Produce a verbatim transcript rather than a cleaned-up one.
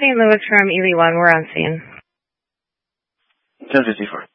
Saint Louis from Ely one. We're on scene. ten fifty-four.